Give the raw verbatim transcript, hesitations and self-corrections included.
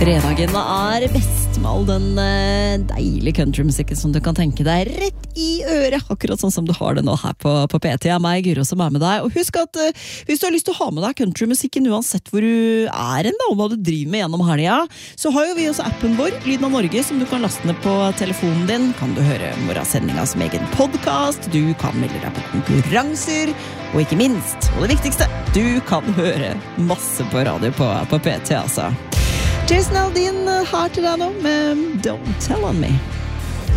Fredagen er best med all den uh, deilige countrymusikken som du kan tenke deg rett i øret, akkurat sånn som du har det nå her på, på P T. Jeg er meg, Guro, som er med deg. Og husk at uh, hvis du har lyst til å ha med deg countrymusikken uansett hvor du er en da, og hva du driver med gjennom helga, så har jo vi også appen vår, Lyden av Norge, som du kan laste ned på telefonen din. Kan du høre morgensendinga som egen podcast, du kan melde deg på konkurranser, og ikke minst, og det viktigste, du kan høre masse på radio på, på P T, altså. Jason Aldean her til deg nå med Don't Tell On Me.